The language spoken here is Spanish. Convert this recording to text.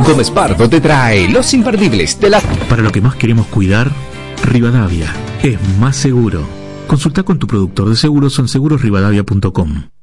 Gómez Pardo te trae los imperdibles de la... Para lo que más queremos cuidar, Rivadavia es más seguro. Consulta con tu productor de seguros en segurosrivadavia.com.